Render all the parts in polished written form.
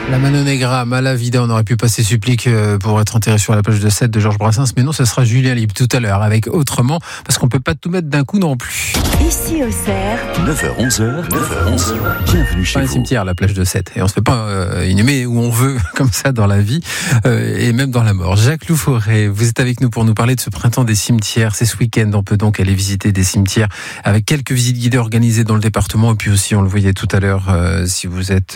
La Mano Negra, Malavida, on aurait pu passer supplique pour être enterré sur la plage de Sète de Georges Brassens, mais non, ce sera Julien Libre tout à l'heure avec Autrement, parce qu'on peut pas tout mettre d'un coup non plus. Ici au Cerf, 9h-11h, bienvenue chez Pas un vous. cimetière, la plage de Sète, et on se fait pas inhumer où on veut, comme ça, dans la vie, et même dans la mort. Jacques Louforêt, vous êtes avec nous pour nous parler de ce printemps des cimetières. C'est ce week-end, on peut donc aller visiter des cimetières avec quelques visites guidées organisées dans le département, et puis aussi, on le voyait tout à l'heure, si vous êtes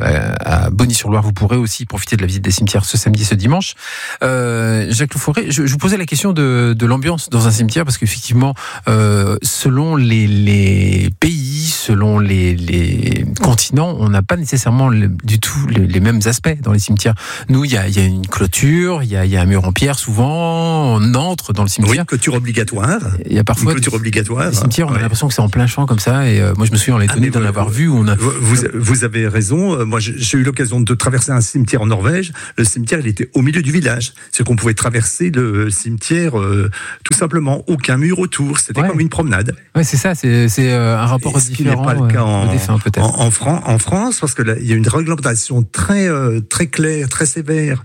à Bonny-sur-Loire, vous pourrez aussi profiter de la visite des cimetières ce samedi, ce dimanche. Jacques Louforêt, je vous posais la question de l'ambiance dans un cimetière, parce qu'effectivement, selon les pays, selon les continents, on n'a pas nécessairement du tout les mêmes aspects dans les cimetières. Nous, il y a une clôture, il y a un mur en pierre, souvent, on entre dans le cimetière. Oui, une clôture obligatoire. Il y a parfois une clôture obligatoire. des cimetières, on a l'impression que c'est en plein champ comme ça, et moi je me souviens en Lettonie d'en avoir vu où on a... Vous avez raison. Moi, j'ai eu l'occasion de traverser un cimetière en Norvège. Le cimetière, il était au milieu du village. C'est qu'on pouvait traverser le cimetière tout simplement. Aucun mur autour. C'était comme une promenade. Ouais, c'est ça. C'est un rapport différent. Ce qui n'est pas le cas aux défunts, peut-être. en France, parce que là, il y a une réglementation très claire, très sévère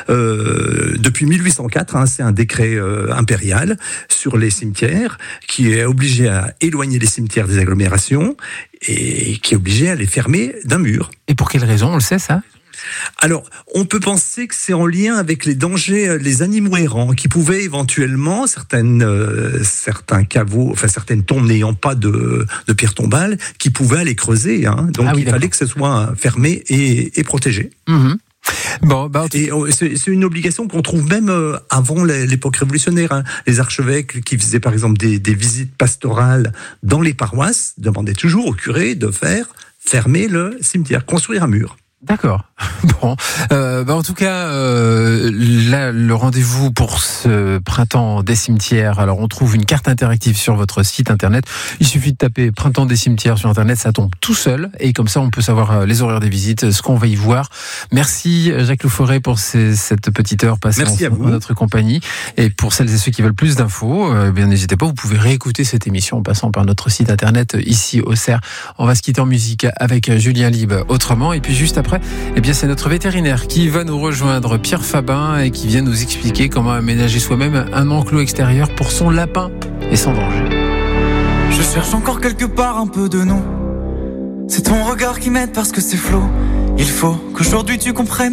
depuis 1804. C'est un décret impérial sur les cimetières qui est obligé à éloigner les cimetières des agglomérations et qui est obligé à les fermer d'un mur. Et pour quelle raison, on le sait, ça ? Alors, on peut penser que c'est en lien avec les dangers, les animaux errants, qui pouvaient éventuellement, certains caveaux, enfin certaines tombes n'ayant pas de pierre tombale, qui pouvaient aller creuser. Donc il fallait que ce soit fermé et protégé. Mmh. Bon, et c'est une obligation qu'on trouve même avant l'époque révolutionnaire. Les archevêques qui faisaient par exemple des visites pastorales dans les paroisses demandaient toujours au curé de fermer le cimetière, construire un mur. D'accord. Bon, en tout cas, là, le rendez-vous pour ce printemps des cimetières. Alors, on trouve une carte interactive sur votre site internet. Il suffit de taper printemps des cimetières sur internet, ça tombe tout seul, et comme ça, on peut savoir les horaires des visites, ce qu'on va y voir. Merci Jacques Louforêt pour cette petite heure passée en notre compagnie. Et pour celles et ceux qui veulent plus d'infos, bien n'hésitez pas, vous pouvez réécouter cette émission en passant par notre site internet ici au Cerf. On va se quitter en musique avec Julien Libre, Autrement, et puis juste après, c'est notre vétérinaire qui va nous rejoindre, Pierre Fabin, et qui vient nous expliquer comment aménager soi-même un enclos extérieur pour son lapin et sans danger. Je cherche encore quelque part un peu de nous. C'est ton regard qui m'aide parce que c'est flou. Il faut qu'aujourd'hui tu comprennes